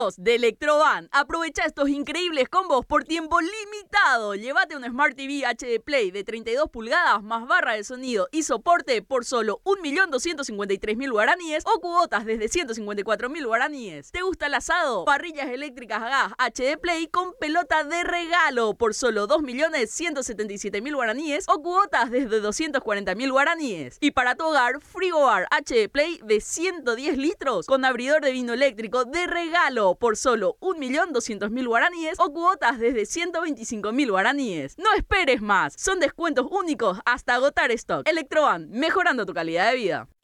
De Electroban. Aprovecha estos increíbles combos por tiempo limitado. Llévate un Smart TV HD Play de 32 pulgadas más barra de sonido y soporte por solo 1.253.000 guaraníes o cuotas desde 154.000 guaraníes. ¿Te gusta el asado? Parrillas eléctricas a gas HD Play con pelota de regalo por solo 2.177.000 guaraníes o cuotas desde 240.000 guaraníes. Y para tu hogar, frigobar HD Play de 110 litros con abridor de vino eléctrico de regalo por solo 1.200.000 guaraníes o cuotas desde 125.000 guaraníes. No esperes más, son descuentos únicos hasta agotar stock. Electroban, mejorando tu calidad de vida.